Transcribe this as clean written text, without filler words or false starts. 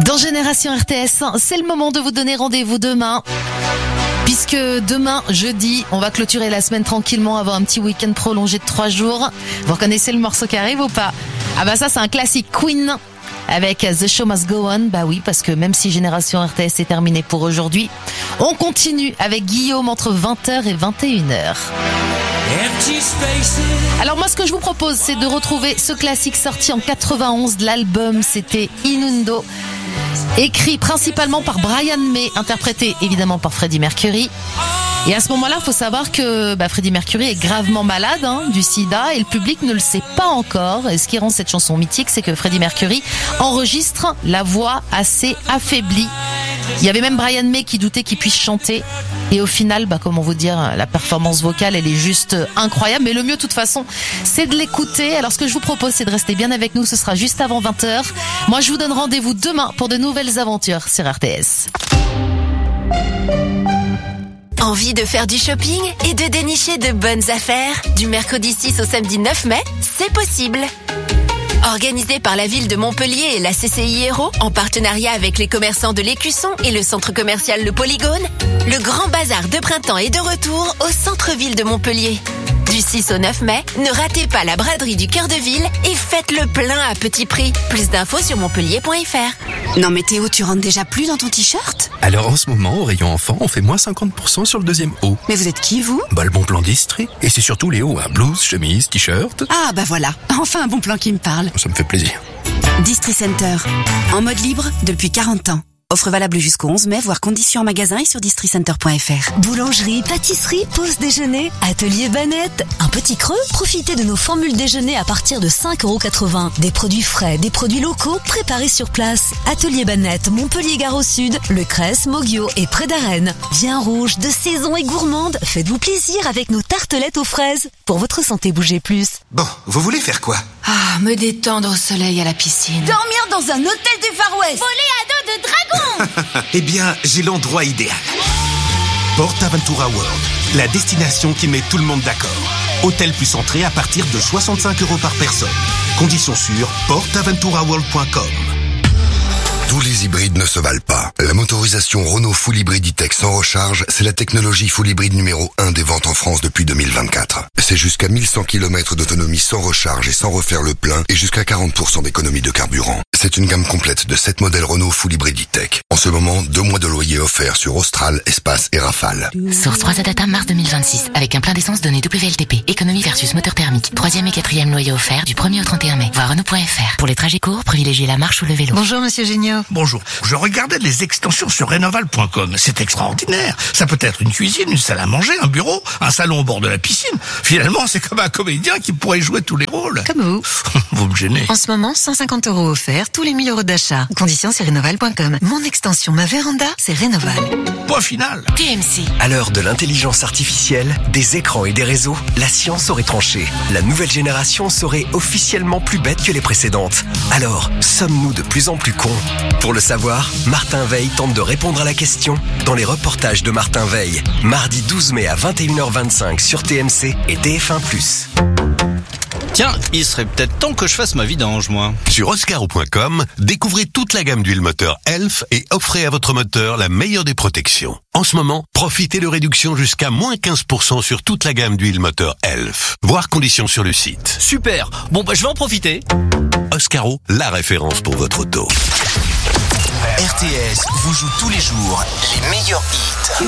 Dans Génération RTS, c'est le moment de vous donner rendez-vous demain. Puisque demain, jeudi, on va clôturer la semaine tranquillement, avoir un petit week-end prolongé de 3 jours. Vous reconnaissez le morceau qui arrive ou pas? Ah bah ça, c'est un classique Queen avec The Show Must Go On. Bah oui, parce que même si Génération RTS est terminée pour aujourd'hui, on continue avec Guillaume entre 20h et 21h. Alors moi, ce que je vous propose, c'est de retrouver ce classique sorti en 91 de l'album, c'était Innuendo. Écrit principalement par Brian May, interprété évidemment par Freddie Mercury. Et à ce moment-là, il faut savoir que Freddie Mercury est gravement malade du sida et le public ne le sait pas encore. Et ce qui rend cette chanson mythique, c'est que Freddie Mercury enregistre la voix assez affaiblie. Il y avait même Brian May qui doutait qu'il puisse chanter. Et au final, comment vous dire, la performance vocale, elle est juste incroyable. Mais le mieux, de toute façon, c'est de l'écouter. Alors, ce que je vous propose, c'est de rester bien avec nous. Ce sera juste avant 20h. Moi, je vous donne rendez-vous demain pour de nouvelles aventures sur RTS. Envie de faire du shopping et de dénicher de bonnes affaires? Du mercredi 6 au samedi 9 mai, c'est possible. Organisé par la ville de Montpellier et la CCI Hérault, en partenariat avec les commerçants de l'Écusson et le centre commercial Le Polygone, le grand bazar de printemps est de retour au centre-ville de Montpellier. Du 6 au 9 mai, ne ratez pas la braderie du cœur de ville et faites le plein à petit prix. Plus d'infos sur montpellier.fr. Non mais Théo, tu rentres déjà plus dans ton t-shirt? Alors en ce moment, au rayon enfant, on fait moins 50% sur le deuxième haut. Mais vous êtes qui, vous? Le bon plan d'Istri. Et c'est surtout les hauts, blouse, chemise, t-shirt. Ah voilà, enfin un bon plan qui me parle. Ça me fait plaisir. Distri Center, en mode libre depuis 40 ans. Offre valable jusqu'au 11 mai, voire conditions en magasin et sur districenter.fr. Boulangerie, pâtisserie, pause déjeuner, atelier Banette. Un petit creux? Profitez de nos formules déjeuner à partir de 5,80 €. Des produits frais, des produits locaux, préparés sur place. Atelier Banette, Montpellier-Gare au Sud, Le Cresse, Moguio et près d'Arène. Vin rouge, de saison et gourmande. Faites-vous plaisir avec nos tartelettes aux fraises. Pour votre santé, bougez plus. Bon, vous voulez faire quoi? Me détendre au soleil à la piscine. Dormir dans un hôtel du Far West. Voler à dos de dragon. Eh bien, j'ai l'endroit idéal. PortAventura World, la destination qui met tout le monde d'accord. Hôtel plus entrée à partir de 65 € par personne. Conditions sur portaventuraworld.com. Tous les hybrides ne se valent pas. La motorisation Renault Full Hybrid E-Tech sans recharge, c'est la technologie Full Hybrid numéro 1 des ventes en France depuis 2024. C'est jusqu'à 1100 km d'autonomie sans recharge et sans refaire le plein et jusqu'à 40% d'économie de carburant. C'est une gamme complète de 7 modèles Renault Full Hybrid E-Tech. En ce moment, 2 mois de loyer offerts sur Austral, Espace et Rafale. Source 3 Data mars 2026 avec un plein d'essence donné WLTP. Économie versus moteur thermique. 3e et 4e loyer offert du 1er au 31 mai. Voir Renault.fr. Pour les trajets courts, privilégiez la marche ou le vélo. Bonjour Monsieur Géniaud. Bonjour. Je regardais les extensions sur Renoval.com. C'est extraordinaire. Ça peut être une cuisine, une salle à manger, un bureau, un salon au bord de la piscine. Finalement, c'est comme un comédien qui pourrait jouer tous les rôles. Comme vous. Vous me gênez. En ce moment, 150 € offerts tous les 1000 € d'achat. Conditions sur Renoval.com. Mon extension, ma véranda, c'est Renoval. Point final. TMC. À l'heure de l'intelligence artificielle, des écrans et des réseaux, la science aurait tranché. La nouvelle génération serait officiellement plus bête que les précédentes. Alors, sommes-nous de plus en plus cons? Pour le savoir, Martin Veil tente de répondre à la question dans les reportages de Martin Veil. Mardi 12 mai à 21h25 sur TMC et TF1+. Tiens, il serait peut-être temps que je fasse ma vidange, moi. Sur oscaro.com, découvrez toute la gamme d'huile moteur Elf et offrez à votre moteur la meilleure des protections. En ce moment, profitez de réductions jusqu'à moins 15% sur toute la gamme d'huile moteur Elf. Voir conditions sur le site. Super. Bon, je vais en profiter. Oscaro, la référence pour votre auto. RTS vous joue tous les jours les meilleurs hits.